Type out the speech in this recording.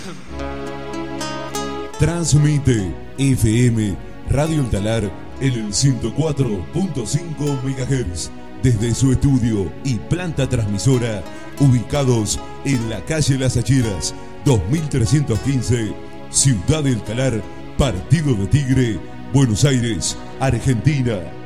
Transmite FM Radio El Talar en el 104.5 MHz desde su estudio y planta transmisora ubicados en la calle Las Acheras 2315, Ciudad del Talar, Partido de Tigre, Buenos Aires, Argentina.